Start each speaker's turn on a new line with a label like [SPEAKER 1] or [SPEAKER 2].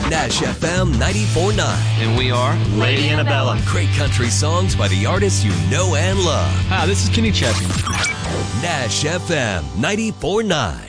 [SPEAKER 1] Nash FM 94.9.
[SPEAKER 2] And we are
[SPEAKER 3] Lady Annabella.
[SPEAKER 1] Great country songs by the artists you know and love.
[SPEAKER 2] Hi, this is Kenny Chesney.
[SPEAKER 1] Nash FM 94.9.